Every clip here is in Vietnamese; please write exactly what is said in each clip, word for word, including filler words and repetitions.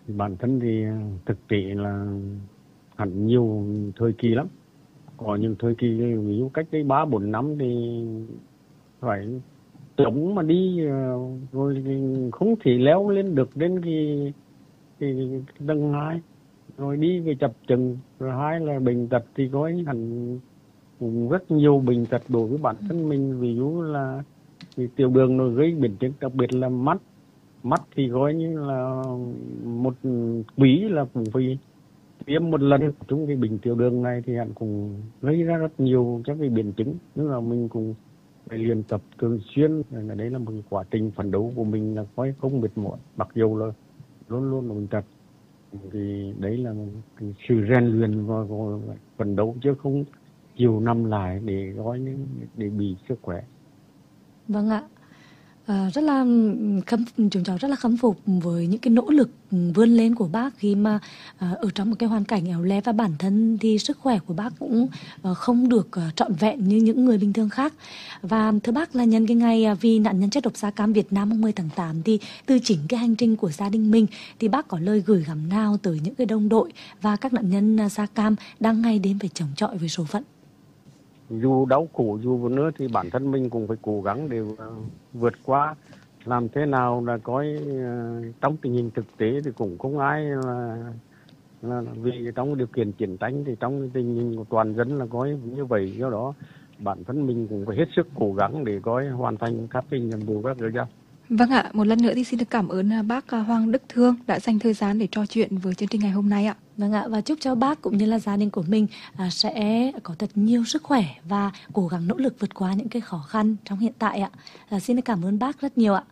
Bản thân thì thực tế là hẳn nhiều thời kỳ lắm. Có những thời kỳ ví dụ cách đây ba bốn năm thì phải chống mà đi rồi không thể leo lên được đến cái, cái, cái tầng hai, rồi đi về chập chừng, rồi hai là bệnh tật thì có hẳn cũng rất nhiều bệnh tật đối với bản thân mình, ví dụ là thì tiểu đường nó gây biến chứng, đặc biệt là mắt mắt thì coi như là một quý là cũng phải tiêm một lần. Trong cái bệnh tiểu đường này thì hẳn cũng gây ra rất nhiều các cái biến chứng, nhưng mà mình cũng phải luyện tập thường xuyên. Đấy là một cái quá trình phấn đấu của mình là coi không mệt mỏi, mặc dù là luôn luôn là bệnh tật. Thì đấy là cái sự rèn luyện và phấn đấu chứ không chịu nằm lại để gói để bị sức khỏe. Vâng ạ. À, rất là khâm chúng cháu rất là khâm phục với những cái nỗ lực vươn lên của bác khi mà à, ở trong một cái hoàn cảnh éo le, và bản thân thì sức khỏe của bác cũng à, không được à, trọn vẹn như những người bình thường khác. Và thưa bác, là nhân cái ngày à, vì nạn nhân chất độc da cam Việt Nam mùng mười tháng tám, thì từ chính cái hành trình của gia đình mình thì bác có lời gửi gắm nào tới những cái đồng đội và các nạn nhân à, da cam đang ngày đêm phải chống chọi với số phận? Dù đau khổ dù nữa thì bản thân mình cũng phải cố gắng để vượt qua. Làm thế nào là coi uh, trong tình hình thực tế thì cũng không ai là, là vì trong điều kiện chiến tranh thì trong tình hình của toàn dân là coi như vậy. Do đó bản thân mình cũng phải hết sức cố gắng để coi hoàn thành các cái nhiệm vụ các được ra. Vâng ạ, một lần nữa thì xin được cảm ơn bác Hoàng Đức Thương đã dành thời gian để trò chuyện với chương trình ngày hôm nay ạ. Vâng ạ, và chúc cho bác cũng như là gia đình của mình à, sẽ có thật nhiều sức khỏe và cố gắng nỗ lực vượt qua những cái khó khăn trong hiện tại ạ. À, xin được cảm ơn bác rất nhiều ạ.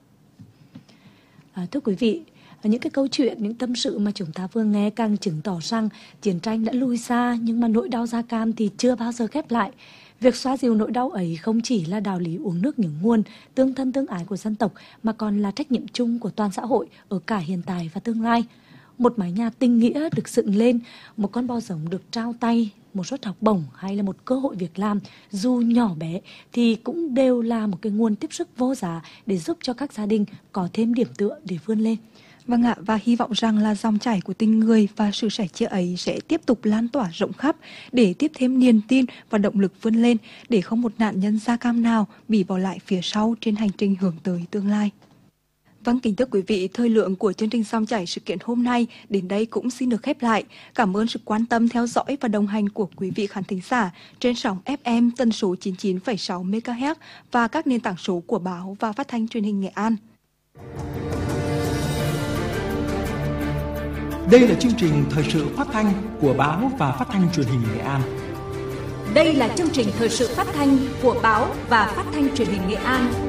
À, thưa quý vị, những cái câu chuyện, những tâm sự mà chúng ta vừa nghe càng chứng tỏ rằng chiến tranh đã lùi xa, nhưng mà nỗi đau da cam thì chưa bao giờ khép lại. Việc xoa dịu nỗi đau ấy không chỉ là đạo lý uống nước nhớ nguồn, tương thân tương ái của dân tộc, mà còn là trách nhiệm chung của toàn xã hội ở cả hiện tại và tương lai. Một mái nhà tình nghĩa được dựng lên, một con bò giống được trao tay, một suất học bổng hay là một cơ hội việc làm dù nhỏ bé thì cũng đều là một cái nguồn tiếp sức vô giá để giúp cho các gia đình có thêm điểm tựa để vươn lên. Vâng ạ, và hy vọng rằng là dòng chảy của tình người và sự sẻ chia ấy sẽ tiếp tục lan tỏa rộng khắp để tiếp thêm niềm tin và động lực vươn lên, để không một nạn nhân da cam nào bị bỏ lại phía sau trên hành trình hướng tới tương lai. Vâng, kính thưa quý vị, thời lượng của chương trình Dòng chảy sự kiện hôm nay đến đây cũng xin được khép lại. Cảm ơn sự quan tâm theo dõi và đồng hành của quý vị khán thính giả trên sóng ép em tần số chín mươi chín phẩy sáu mê ga héc và các nền tảng số của báo và phát thanh truyền hình Nghệ An. Đây là chương trình thời sự phát thanh của báo và phát thanh truyền hình Nghệ An. Đây là chương trình thời sự phát thanh của báo và phát thanh truyền hình Nghệ An.